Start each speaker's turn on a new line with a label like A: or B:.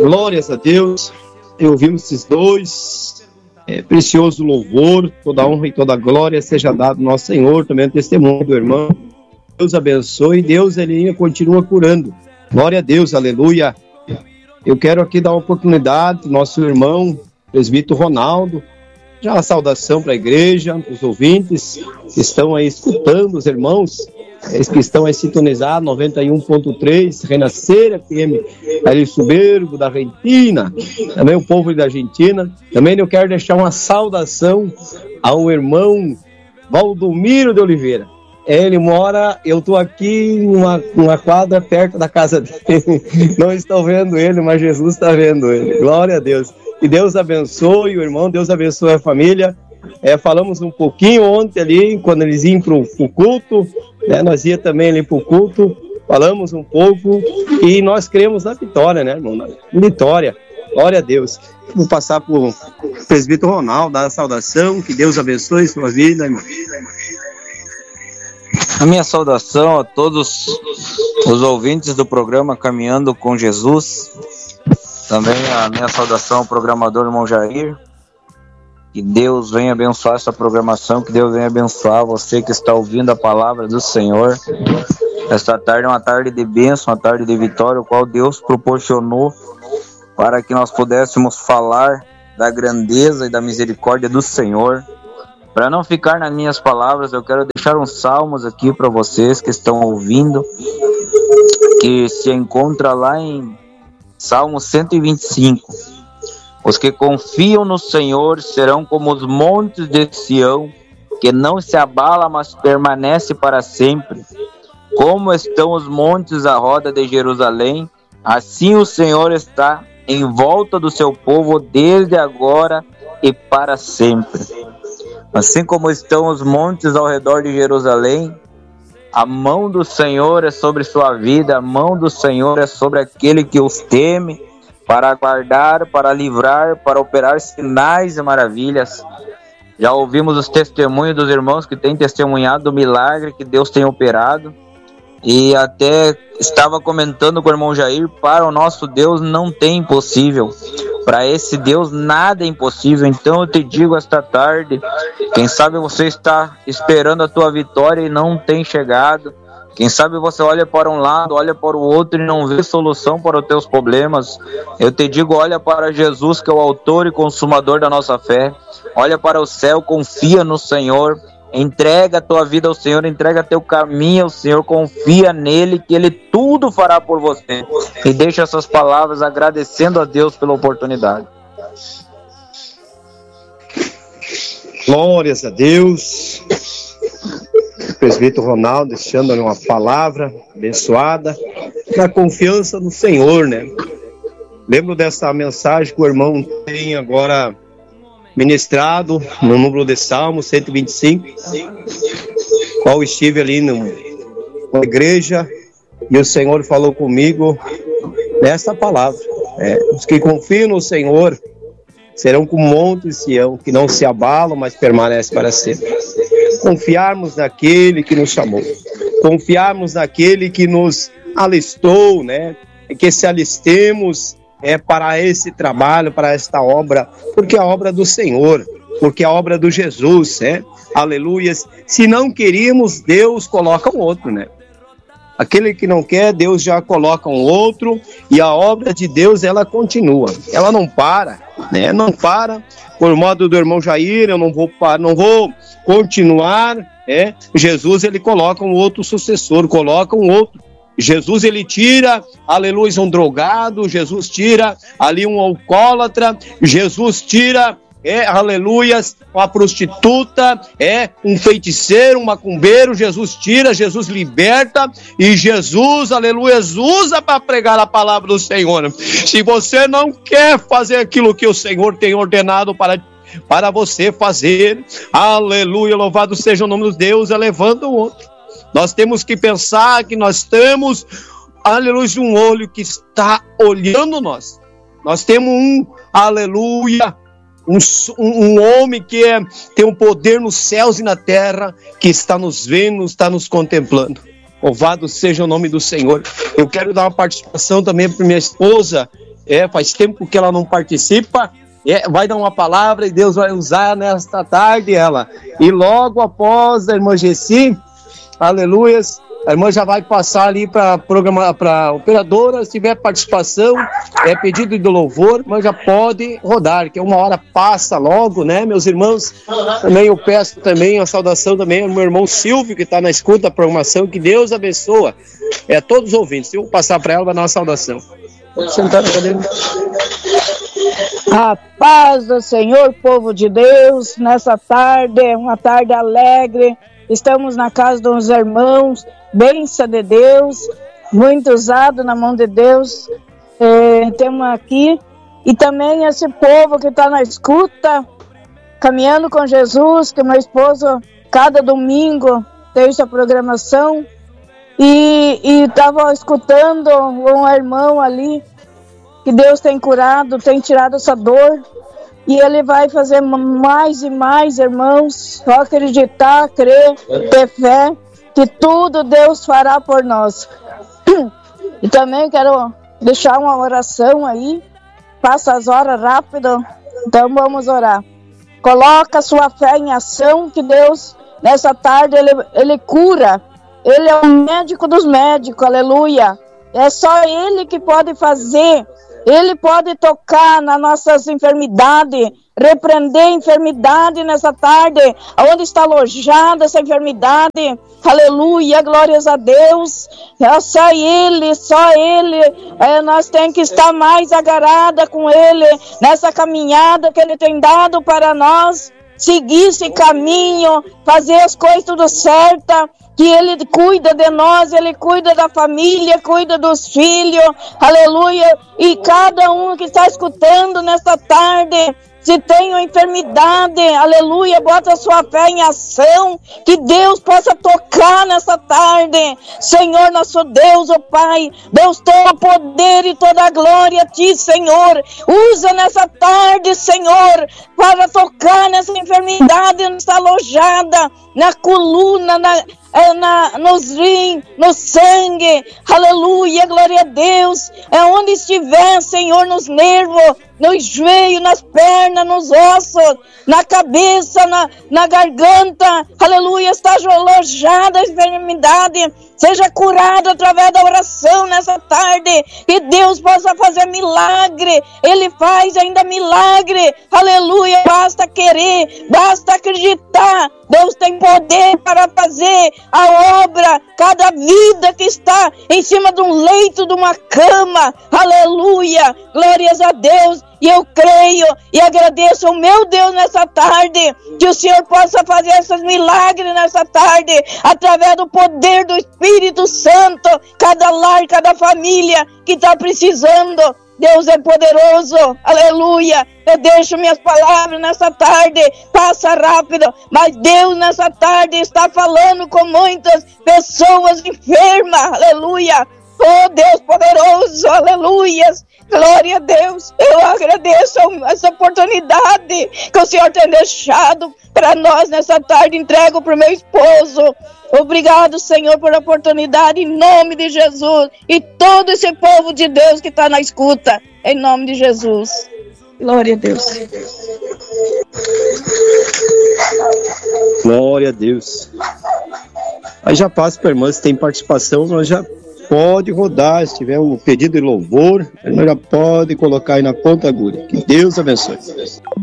A: Glórias a Deus. E ouvimos esses dois. Precioso louvor, toda honra e toda glória seja dado ao nosso Senhor, também o testemunho do irmão. Deus abençoe, Deus ele continua curando. Glória a Deus, aleluia. Eu quero aqui dar uma oportunidade, nosso irmão, presbítero Ronaldo, já uma saudação para a igreja, os ouvintes que estão aí escutando, os irmãos que estão aí sintonizados, 91.3, Renascer FM, ali Soberbo, da Argentina, também o povo da Argentina. Também eu quero deixar uma saudação ao irmão Valdomiro de Oliveira. Ele mora, eu estou aqui numa quadra perto da casa dele, não estou vendo ele, mas Jesus está vendo ele, glória a Deus. Que Deus abençoe o irmão, Deus abençoe a família. Falamos um pouquinho ontem ali, quando eles iam para o culto, nós ia também ali para o culto, falamos um pouco e nós cremos na vitória, né, irmão? Na vitória, glória a Deus. Vou passar para o presbítero Ronaldo, dar a saudação, que Deus abençoe sua vida, irmão.
B: A minha saudação a todos os ouvintes do programa Caminhando com Jesus. Também a minha saudação ao programador irmão Jair. Que Deus venha abençoar essa programação, que Deus venha abençoar você que está ouvindo a palavra do Senhor. Esta tarde é uma tarde de bênção, uma tarde de vitória, o qual Deus proporcionou para que nós pudéssemos falar da grandeza e da misericórdia do Senhor. Para não ficar nas minhas palavras, eu quero deixar uns salmos aqui para vocês que estão ouvindo, que se encontra lá em Salmo 125. Os que confiam no Senhor serão como os montes de Sião, que não se abala, mas permanece para sempre. Como estão os montes à roda de Jerusalém, assim o Senhor está em volta do seu povo desde agora e para sempre. Assim como estão os montes ao redor de Jerusalém, a mão do Senhor é sobre sua vida, a mão do Senhor é sobre aquele que os teme, para guardar, para livrar, para operar sinais e maravilhas. Já ouvimos os testemunhos dos irmãos que têm testemunhado do milagre que Deus tem operado. E até estava comentando com o irmão Jair, para o nosso Deus não tem impossível. Para esse Deus nada é impossível. Então eu te digo esta tarde, quem sabe você está esperando a tua vitória e não tem chegado. Quem sabe você olha para um lado, olha para o outro e não vê solução para os teus problemas. Eu te digo, olha para Jesus, que é o autor e consumador da nossa fé. Olha para o céu, confia no Senhor. Entrega a tua vida ao Senhor, entrega teu caminho ao Senhor, confia nele, que ele tudo fará por você. E deixa essas palavras agradecendo a Deus pela oportunidade.
A: Glórias a Deus. O presbítero Ronaldo deixando uma palavra abençoada, na confiança no Senhor, né? Lembro dessa mensagem que o irmão tem agora ministrado no número de Salmo 125, qual estive ali na igreja e o Senhor falou comigo nessa palavra. Os que confiam no Senhor serão como monte de Sião, que não se abalam, mas permanecem para sempre. Confiarmos naquele que nos chamou, confiarmos naquele que nos alistou, né? Que se alistemos para esse trabalho, para esta obra, porque é a obra do Senhor, porque é a obra do Jesus, aleluias. Se não queríamos, Deus coloca um outro, né? Aquele que não quer, Deus já coloca um outro, e a obra de Deus, ela continua, ela não para, né? Não para. Por modo do irmão Jair, eu não vou continuar, Jesus, ele coloca um outro sucessor, coloca um outro. Jesus, ele tira, aleluia, um drogado, Jesus tira ali um alcoólatra, Jesus tira, aleluias, uma prostituta, um feiticeiro, um macumbeiro, Jesus tira, Jesus liberta, e Jesus, aleluia, usa para pregar a palavra do Senhor. Se você não quer fazer aquilo que o Senhor tem ordenado para você fazer, aleluia, louvado seja o nome de Deus, levanta o outro. Nós temos que pensar que nós temos, aleluia, um olho que está olhando nós. Nós temos aleluia, um homem que tem um poder nos céus e na terra, que está nos vendo, está nos contemplando. Louvado seja o nome do Senhor. Eu quero dar uma participação também para minha esposa, Faz tempo que ela não participa. Vai dar uma palavra e Deus vai usar nesta tarde ela. E logo após a irmã Gessi, aleluias, a irmã já vai passar ali para a operadora. Se tiver participação, pedido de louvor, a irmã já pode rodar, que uma hora passa logo, né, meus irmãos? Também eu peço também a saudação também ao meu irmão Silvio, que está na escuta da programação, que Deus abençoa todos os ouvintes. Eu vou passar para ela, vai dar uma saudação. Pode sentar na cadeira.
C: A paz do Senhor, povo de Deus, nessa tarde, uma tarde alegre. Estamos na casa dos irmãos, bênção de Deus, muito usado na mão de Deus. Temos aqui, e também esse povo que está na escuta, caminhando com Jesus, que meu esposo, cada domingo, tem essa programação, e estava escutando um irmão ali, que Deus tem curado, tem tirado essa dor, e Ele vai fazer mais e mais, irmãos. Só acreditar, crer, ter fé, que tudo Deus fará por nós. E também quero deixar uma oração aí. Passa as horas rápido, então vamos orar. Coloca a sua fé em ação, que Deus, nessa tarde, Ele cura. Ele é o médico dos médicos, aleluia. É só Ele que pode fazer. Ele pode tocar nas nossas enfermidades, repreender a enfermidade nessa tarde, onde está alojada essa enfermidade. Aleluia, glórias a Deus. Só Ele. Nós temos que estar mais agarrada com Ele, nessa caminhada que Ele tem dado para nós. Seguir esse caminho, fazer as coisas tudo certa, que Ele cuida de nós, Ele cuida da família, cuida dos filhos, aleluia. E cada um que está escutando nesta tarde, se tem uma enfermidade, aleluia, bota a sua fé em ação, que Deus possa tocar nessa tarde. Senhor, nosso Deus, ó Pai, Deus, todo o poder e toda a glória a Ti, Senhor. Usa nessa tarde, Senhor, para tocar nessa enfermidade que está alojada na coluna, nos rins, no sangue, aleluia, glória a Deus. Onde estiver, Senhor, nos nervos, nos joelhos, nas pernas, nos ossos, na cabeça, na garganta, aleluia, está alojada a enfermidade, seja curado através da oração nessa tarde, que Deus possa fazer milagre. Ele faz ainda milagre, aleluia, basta querer, basta acreditar. Deus tem poder para fazer a obra, cada vida que está em cima de um leito, de uma cama, aleluia, glórias a Deus. E eu creio e agradeço ao meu Deus nessa tarde, que o Senhor possa fazer esses milagres nessa tarde, através do poder do Espírito Santo, cada lar, cada família que está precisando. Deus é poderoso, aleluia. Eu deixo minhas palavras nessa tarde, passa rápido, mas Deus nessa tarde está falando com muitas pessoas enfermas, aleluia. Oh Deus poderoso, aleluia. Glória a Deus, eu agradeço essa oportunidade que o Senhor tem deixado para nós nessa tarde. Entrego para o meu esposo. Obrigado, Senhor, por a oportunidade, em nome de Jesus. E todo esse povo de Deus que está na escuta, em nome de Jesus. Glória a Deus.
A: Glória a Deus. Aí já passo para a irmã, se tem participação, nós já pode rodar, se tiver um pedido de louvor, a irmã já pode colocar aí na ponta agulha. Que Deus abençoe.